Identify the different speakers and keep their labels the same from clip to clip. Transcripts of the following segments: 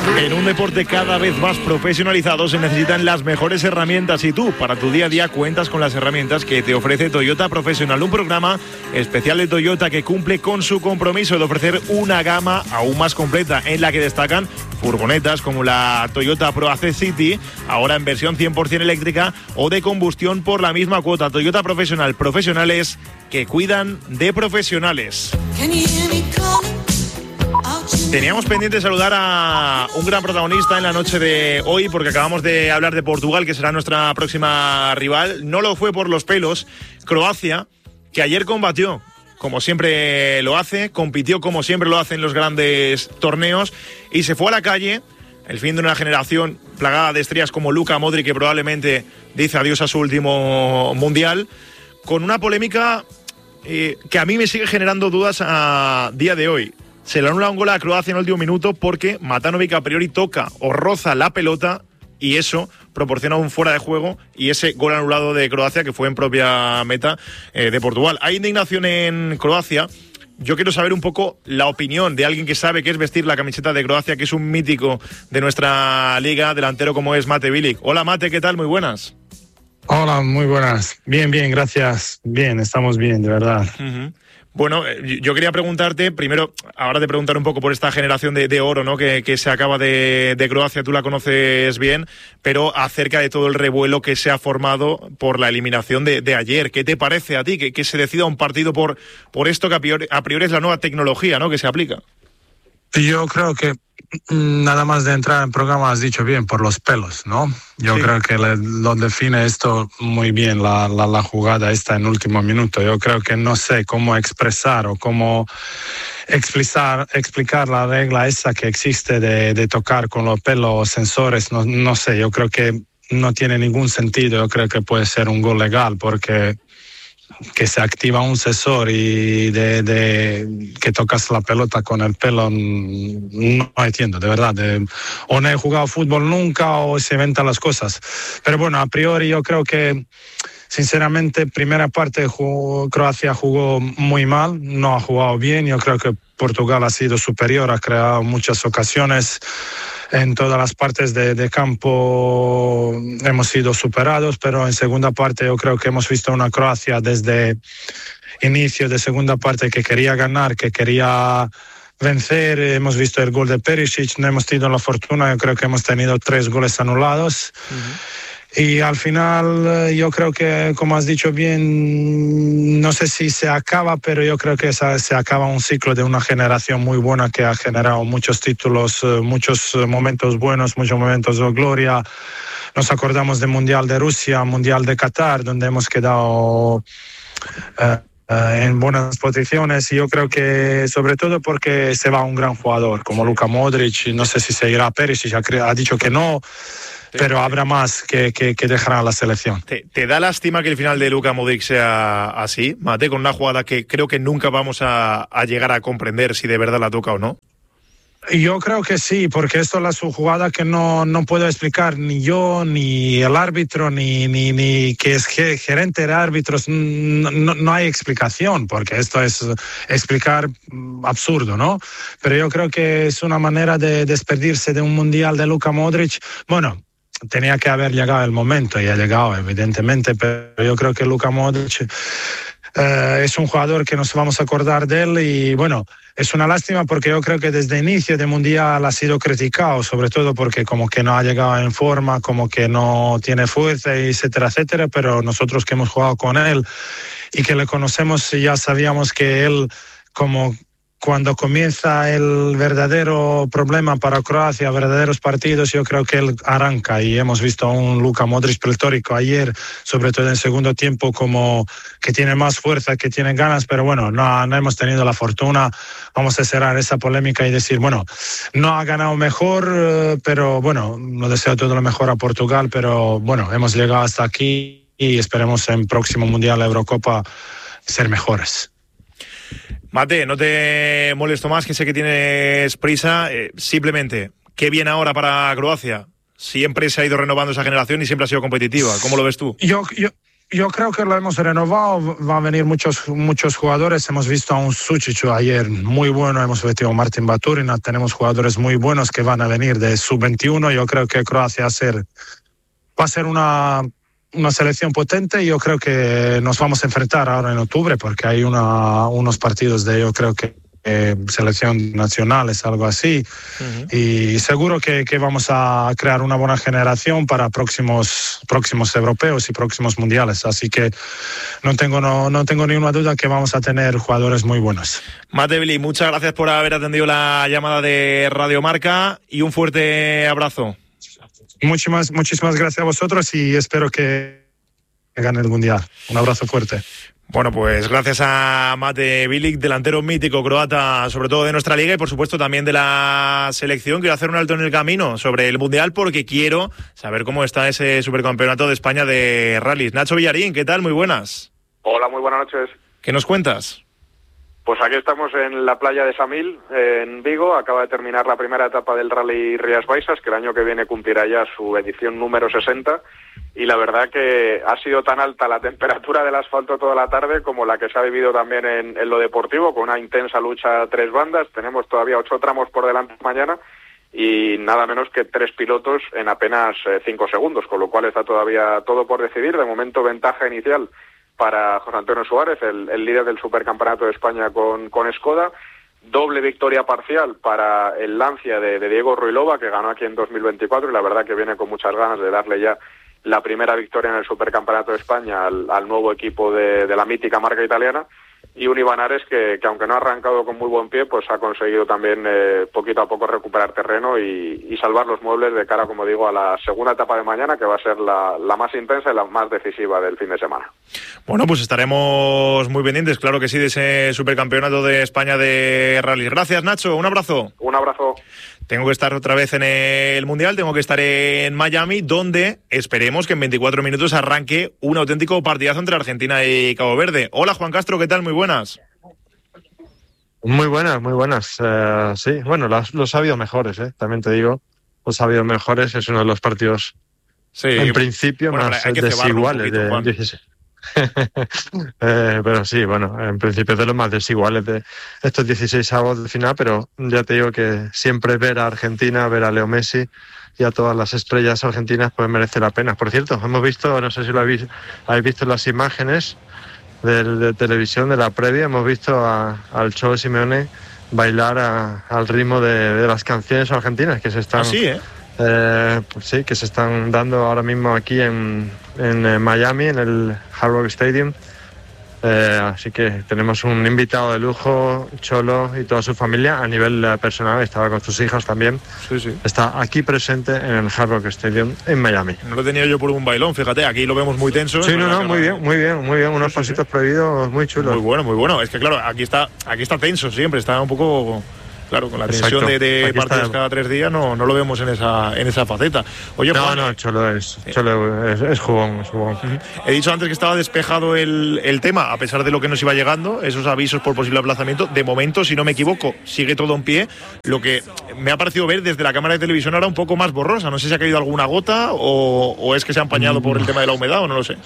Speaker 1: En un deporte cada vez más profesionalizado se necesitan las mejores herramientas y tú, para tu día a día, cuentas con las herramientas que te ofrece Toyota Professional, un programa especial de Toyota que cumple con su compromiso de ofrecer una gama aún más completa, en la que destacan furgonetas como la Toyota Pro AC City, ahora en versión 100% eléctrica o de combustión por la misma cuota. Toyota Professional, profesionales que cuidan de profesionales. Teníamos pendiente saludar a un gran protagonista en la noche de hoy, porque acabamos de hablar de Portugal, que será nuestra próxima rival. No lo fue por los pelos. Croacia, que ayer combatió como siempre lo hace, compitió como siempre lo hace en los grandes torneos y se fue a la calle. El fin de una generación plagada de estrellas como Luka Modric, que probablemente dice adiós a su último mundial, con una polémica que a mí me sigue generando dudas a día de hoy. Se le anula un gol a Croacia en el último minuto porque Matanovic a priori toca o roza la pelota y eso proporciona un fuera de juego y ese gol anulado de Croacia, que fue en propia meta de Portugal. Hay indignación en Croacia. Yo quiero saber un poco la opinión de alguien que sabe qué es vestir la camiseta de Croacia, que es un mítico de nuestra liga, delantero como es Mate Bilic. Hola Mate, ¿qué tal? Muy buenas.
Speaker 2: Hola, muy buenas. Bien, gracias. Bien, estamos bien, de verdad.
Speaker 1: Uh-huh. Bueno, yo quería preguntarte, primero, ahora te preguntar un poco por esta generación de oro, ¿no? Que se acaba de Croacia, tú la conoces bien, pero acerca de todo el revuelo que se ha formado por la eliminación de ayer. ¿Qué te parece a ti que se decida un partido por esto que a priori es la nueva tecnología, ¿no? Que se aplica?
Speaker 2: Yo creo que nada más de entrar en programa has dicho bien, por los pelos, ¿no? Yo creo que lo define esto muy bien, la jugada esta en último minuto. Yo creo que no sé cómo expresar o cómo explicar la regla esa que existe de tocar con los pelos sensores. No sé, yo creo que no tiene ningún sentido. Yo creo que puede ser un gol legal porque que se activa un sensor y de que tocas la pelota con el pelo, no entiendo, de verdad. O no he jugado fútbol nunca o se inventan las cosas. Pero bueno, a priori yo creo que, sinceramente, primera parte Croacia jugó muy mal, no ha jugado bien. Yo creo que Portugal ha sido superior, ha creado muchas ocasiones. En todas las partes de campo hemos sido superados, pero en segunda parte yo creo que hemos visto una Croacia desde inicio de segunda parte que quería ganar, que quería vencer. Hemos visto el gol de Perisic, no hemos tenido la fortuna, yo creo que hemos tenido 3 goles anulados. Uh-huh. Y al final yo creo que, como has dicho bien, no sé si se acaba, pero yo creo que se acaba un ciclo de una generación muy buena que ha generado muchos títulos, muchos momentos buenos, muchos momentos de gloria. Nos acordamos del Mundial de Rusia, Mundial de Qatar, donde hemos quedado en buenas posiciones. Y yo creo que sobre todo porque se va un gran jugador como Luka Modric. No sé si se irá a Perisic, ha dicho que no, pero habrá más que dejará la selección.
Speaker 1: ¿Te da lástima que el final de Luka Modric sea así, Mate, con una jugada que creo que nunca vamos a llegar a comprender si de verdad la toca o no?
Speaker 2: Yo creo que sí, porque esto es su jugada que no puedo explicar ni yo, ni el árbitro, ni que es gerente de árbitros. No hay explicación, porque esto es explicar absurdo, ¿no? Pero yo creo que es una manera de despedirse de un mundial de Luka Modric. Bueno, tenía que haber llegado el momento y ha llegado, evidentemente, pero yo creo que Luka Modric es un jugador que nos vamos a acordar de él. Y bueno, es una lástima porque yo creo que desde el inicio del Mundial ha sido criticado, sobre todo porque como que no ha llegado en forma, como que no tiene fuerza, etcétera, etcétera. Pero nosotros que hemos jugado con él y que le conocemos, ya sabíamos que él, como cuando comienza el verdadero problema para Croacia, verdaderos partidos, yo creo que él arranca. Y hemos visto a un Luka Modric pletórico ayer, sobre todo en segundo tiempo, como que tiene más fuerza, que tiene ganas, pero bueno, no hemos tenido la fortuna. Vamos a cerrar esa polémica y decir, bueno, no ha ganado mejor, pero bueno, no deseo todo lo mejor a Portugal, pero bueno, hemos llegado hasta aquí y esperemos en próximo Mundial, Eurocopa, ser mejores.
Speaker 1: Mate, no te molesto más, que sé que tienes prisa. Simplemente, ¿qué viene ahora para Croacia? Siempre se ha ido renovando esa generación y siempre ha sido competitiva. ¿Cómo lo ves tú?
Speaker 2: Yo creo que lo hemos renovado, va a venir muchos jugadores, hemos visto a un Sučić ayer muy bueno, hemos visto a Martin Baturina, tenemos jugadores muy buenos que van a venir de sub-21, yo creo que Croacia va a ser una selección potente y yo creo que nos vamos a enfrentar ahora en octubre porque hay unos partidos yo creo que selección nacional es algo así. Y seguro que vamos a crear una buena generación para próximos europeos y próximos mundiales, así que no tengo ninguna duda que vamos a tener jugadores muy buenos.
Speaker 1: Mate Bilic, muchas gracias por haber atendido la llamada de Radio Marca y un fuerte abrazo.
Speaker 2: Muchísimas gracias a vosotros y espero que gane el Mundial. Un abrazo fuerte.
Speaker 1: Bueno, pues gracias a Mate Bilic, delantero mítico croata, sobre todo de nuestra liga y por supuesto también de la selección. Quiero hacer un alto en el camino sobre el Mundial porque quiero saber cómo está ese Supercampeonato de España de rallies. Nacho Villarín, ¿qué tal? Muy buenas.
Speaker 3: Hola, muy buenas noches.
Speaker 1: ¿Qué nos cuentas?
Speaker 3: Pues aquí estamos en la playa de Samil, en Vigo. Acaba de terminar la primera etapa del Rally Rías Baixas, que el año que viene cumplirá ya su edición número 60. Y la verdad que ha sido tan alta la temperatura del asfalto toda la tarde como la que se ha vivido también en lo deportivo, con una intensa lucha a 3 bandas. Tenemos todavía 8 tramos por delante mañana y nada menos que 3 pilotos en apenas 5 segundos, con lo cual está todavía todo por decidir. De momento, ventaja inicial para José Antonio Suárez, el líder del Supercampeonato de España con Skoda. Doble victoria parcial para el Lancia de Diego Ruilova, que ganó aquí en 2024 y la verdad que viene con muchas ganas de darle ya la primera victoria en el Supercampeonato de España al nuevo equipo de la mítica marca italiana. Y un Iván Ares que aunque no ha arrancado con muy buen pie, pues ha conseguido también poquito a poco recuperar terreno y salvar los muebles de cara, como digo, a la segunda etapa de mañana, que va a ser la más intensa y la más decisiva del fin de semana.
Speaker 1: Bueno, pues estaremos muy pendientes, claro que sí, de ese Supercampeonato de España de rally. Gracias, Nacho, un abrazo.
Speaker 3: Un abrazo.
Speaker 1: Tengo que estar otra vez en el Mundial, tengo que estar en Miami, donde esperemos que en 24 minutos arranque un auténtico partidazo entre Argentina y Cabo Verde. Hola, Juan Castro, ¿qué tal? Muy buenas.
Speaker 4: Muy buenas. Sí, bueno, los ha habido mejores, también te digo. Los ha habido mejores, es uno de los partidos, sí, en principio, bueno, más desiguales de 16. Pero sí, bueno, en principio de los más desiguales de estos 16 avos de final, pero ya te digo que siempre ver a Argentina, ver a Leo Messi y a todas las estrellas argentinas pues merece la pena. Por cierto, hemos visto, no sé si lo habéis visto las imágenes de televisión de la previa, hemos visto al Cholo Simeone bailar al ritmo de las canciones argentinas que se están... pues sí, que se están dando ahora mismo aquí en Miami, en el Hard Rock Stadium. Así que tenemos un invitado de lujo, Cholo y toda su familia a nivel personal, estaba con sus hijas también. Sí. Está aquí presente en el Hard Rock Stadium en Miami.
Speaker 1: No lo tenía yo por un bailón, fíjate, aquí lo vemos muy tenso.
Speaker 4: Sí, muy bien, unos pasitos prohibidos muy chulos.
Speaker 1: Muy bueno, es que claro, aquí está tenso siempre, está un poco... Claro, con la tensión de partidos cada 3 días no lo vemos en esa faceta. Oye, Juan,
Speaker 4: Cholo es jugón.
Speaker 1: He dicho antes que estaba despejado el tema, a pesar de lo que nos iba llegando, esos avisos por posible aplazamiento. De momento, si no me equivoco, sigue todo en pie. Lo que me ha parecido ver desde la cámara de televisión ahora un poco más borrosa. No sé si ha caído alguna gota o es que se ha empañado por el tema de la humedad o no lo sé.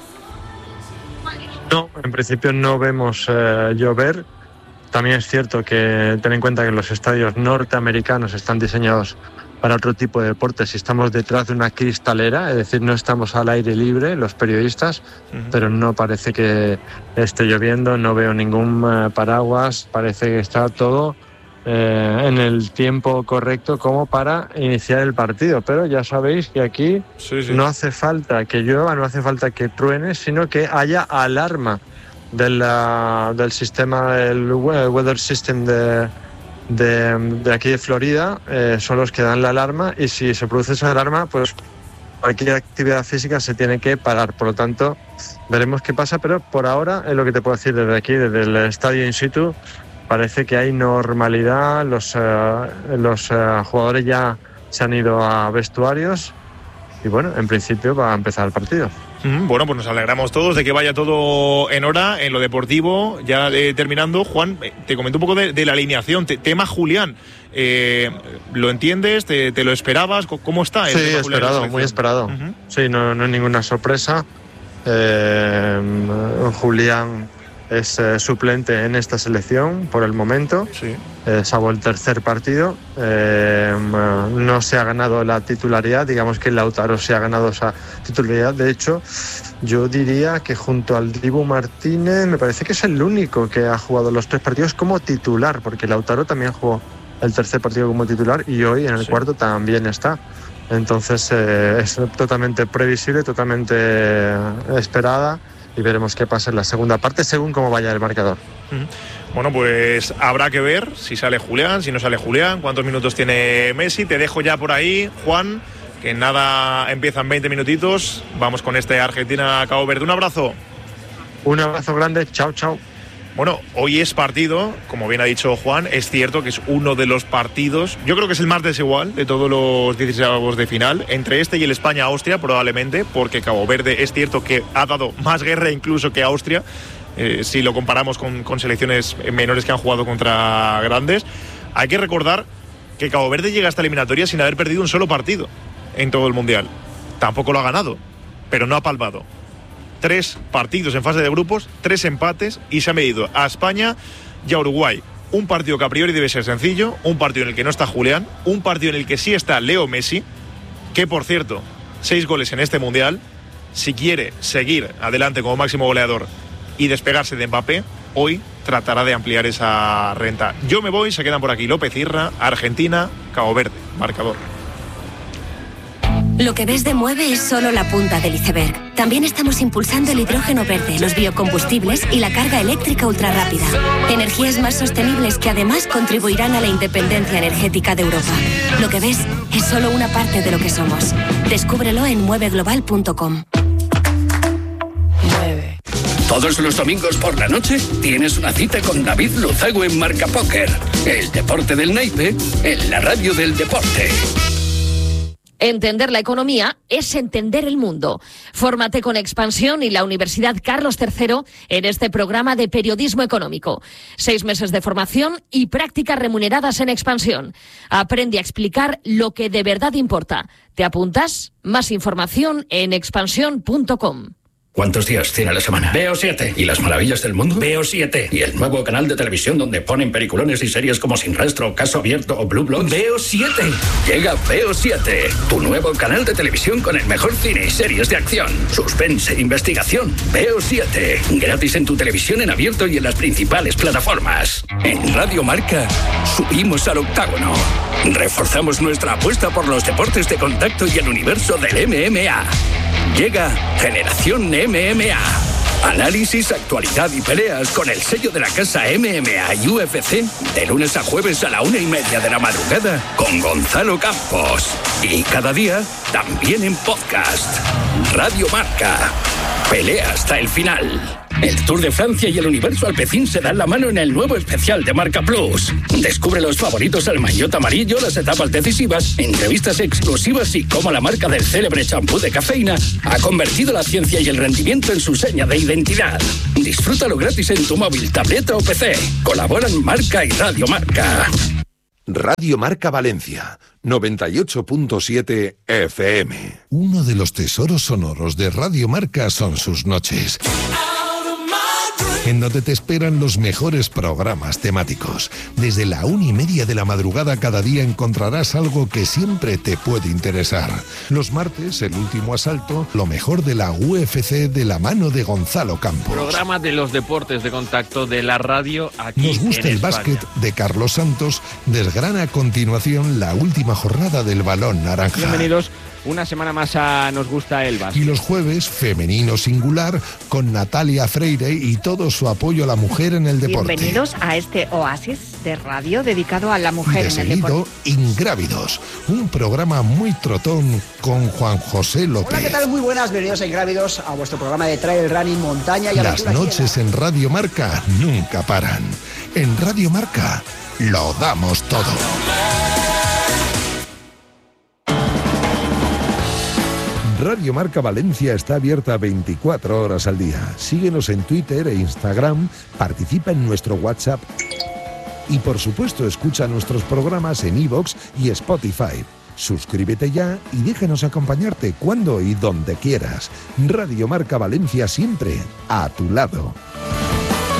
Speaker 4: No, en principio no vemos llover. También es cierto que ten en cuenta que los estadios norteamericanos están diseñados para otro tipo de deportes y estamos detrás de una cristalera, es decir, no estamos al aire libre los periodistas, pero no parece que esté lloviendo, no veo ningún paraguas, parece que está todo en el tiempo correcto como para iniciar el partido, pero ya sabéis que aquí no hace falta que llueva, no hace falta que truene, sino que haya alarma del sistema, el weather system de aquí de Florida, son los que dan la alarma y si se produce esa alarma, pues cualquier actividad física se tiene que parar. Por lo tanto, veremos qué pasa, pero por ahora es lo que te puedo decir desde aquí, desde el estadio in situ. Parece que hay normalidad, los jugadores ya se han ido a vestuarios y bueno, en principio va a empezar el partido.
Speaker 1: Bueno, pues nos alegramos todos de que vaya todo en hora, en lo deportivo. Ya terminando, Juan, te comento un poco de la alineación. Tema Julián, ¿lo entiendes? ¿Te lo esperabas? ¿Cómo está?
Speaker 4: Sí, esperado, muy esperado. Sí, no es ninguna sorpresa. Julián es suplente en esta selección por el momento,
Speaker 1: Sí.
Speaker 4: salvo el tercer partido. No se ha ganado la titularidad, digamos que Lautaro se ha ganado esa titularidad. De hecho, yo diría que junto al Dibu Martínez me parece que es el único que ha jugado los 3 partidos como titular, porque Lautaro también jugó el tercer partido como titular y hoy en el cuarto también está. Entonces es totalmente previsible, totalmente esperada, y veremos qué pasa en la segunda parte según cómo vaya el marcador.
Speaker 1: Bueno, pues habrá que ver si sale Julián, si no sale Julián, cuántos minutos tiene Messi. Te dejo ya por ahí, Juan, que nada, empiezan 20 minutitos. Vamos con este Argentina-Cabo Verde. Un abrazo.
Speaker 4: Un abrazo grande, chao, chao.
Speaker 1: Bueno, hoy es partido, como bien ha dicho Juan, es cierto que es uno de los partidos, yo creo que es el más desigual de todos los 16avos de final, entre este y el España-Austria probablemente, porque Cabo Verde es cierto que ha dado más guerra incluso que Austria, si lo comparamos con selecciones menores que han jugado contra grandes. Hay que recordar que Cabo Verde llega a esta eliminatoria sin haber perdido un solo partido en todo el Mundial. Tampoco lo ha ganado, pero no ha palmado. 3 partidos en fase de grupos, 3 empates, y se ha medido a España y a Uruguay. Un partido que a priori debe ser sencillo, un partido en el que no está Julián, un partido en el que sí está Leo Messi, que por cierto, 6 goles en este Mundial. Si quiere seguir adelante como máximo goleador y despegarse de Mbappé, hoy tratará de ampliar esa renta. Yo me voy, se quedan por aquí López Irra, Argentina, Cabo Verde, marcador.
Speaker 5: Lo que ves de Mueve es solo la punta del iceberg. También estamos impulsando el hidrógeno verde, los biocombustibles y la carga eléctrica ultrarrápida. Energías más sostenibles que además contribuirán a la independencia energética de Europa. Lo que ves es solo una parte de lo que somos. Descúbrelo en mueveglobal.com.
Speaker 6: Todos los domingos por la noche tienes una cita con David Luzago en Marca Póker. El deporte del naipe en la radio del deporte.
Speaker 7: Entender la economía es entender el mundo. Fórmate con Expansión y la Universidad Carlos III en este programa de periodismo económico. 6 meses de formación y prácticas remuneradas en Expansión. Aprende a explicar lo que de verdad importa. ¿Te apuntas? Más información en expansión.com.
Speaker 6: ¿Cuántos días tiene la semana? Veo 7. ¿Y las maravillas del mundo? Veo 7. ¿Y el nuevo canal de televisión donde ponen peliculones y series como Sin Rastro, Caso Abierto o Blue Bloods? Veo 7. Llega Veo 7, tu nuevo canal de televisión con el mejor cine y series de acción, suspense, investigación. Veo 7. Gratis en tu televisión en abierto y en las principales plataformas. En Radio Marca, subimos al octágono. Reforzamos nuestra apuesta por los deportes de contacto y el universo del MMA. Llega Generación MMA. Análisis, actualidad y peleas con el sello de la casa MMA y UFC de lunes a jueves a la 1:30 de la madrugada con Gonzalo Campos. Y cada día también en podcast. Radio Marca. Pelea hasta el final. El Tour de Francia y el Universo Alpecin se dan la mano en el nuevo especial de Marca Plus. Descubre los favoritos al maillot amarillo, las etapas decisivas, entrevistas exclusivas y cómo la marca del célebre champú de cafeína ha convertido la ciencia y el rendimiento en su seña de identidad. Disfrútalo gratis en tu móvil, tableta o PC. Colaboran Marca y Radio Marca.
Speaker 8: Radio Marca Valencia, 98.7 FM. Uno de los tesoros sonoros de Radio Marca son sus noches, en donde te esperan los mejores programas temáticos. Desde la 1:30 de la madrugada cada día encontrarás algo que siempre te puede interesar. Los martes, el último asalto, lo mejor de la UFC de la mano de Gonzalo Campos.
Speaker 9: Programa de los deportes de contacto de la radio aquí.
Speaker 8: Nos gusta el básquet de Carlos Santos. Desgrana a continuación la última jornada del balón naranja.
Speaker 9: Bienvenidos una semana más a Nos gusta el básquet.
Speaker 8: Y los jueves, femenino singular, con Natalia Freire y todo su apoyo a la mujer en el deporte.
Speaker 10: Bienvenidos a este oasis de radio dedicado a la mujer en el deporte.
Speaker 8: Ingrávidos, un programa muy trotón con Juan José López.
Speaker 11: Hola, ¿qué tal? Muy buenas, bienvenidos a Ingrávidos, a vuestro programa de trail running, montaña y aventura.
Speaker 8: Las noches en Radio Marca nunca paran. En Radio Marca lo damos todo. Radio Marca Valencia está abierta 24 horas al día. Síguenos en Twitter e Instagram, participa en nuestro WhatsApp y por supuesto escucha nuestros programas en iVoox y Spotify. Suscríbete ya y déjanos acompañarte cuando y donde quieras. Radio Marca Valencia, siempre a tu lado.